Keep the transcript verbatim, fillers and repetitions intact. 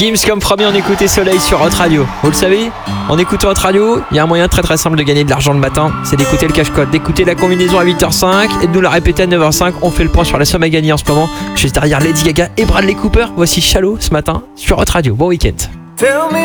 Gims comme promis, on écoutait Soleil sur Hot Radio. Vous le savez, en écoutant Hot Radio, il y a un moyen très très simple de gagner de l'argent le matin. C'est d'écouter le cache-code, d'écouter la combinaison à huit heures cinq et de nous la répéter à neuf heures cinq. On fait le point sur la somme à gagner en ce moment. Juste derrière Lady Gaga et Bradley Cooper. Voici Shallow ce matin sur Hot Radio. Bon week-end.